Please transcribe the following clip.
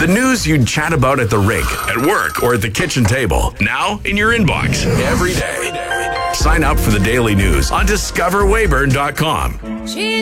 The news you'd chat about at the rink, at work, or at the kitchen table. Now in your inbox every day. Sign up for the daily news on discoverwayburn.com.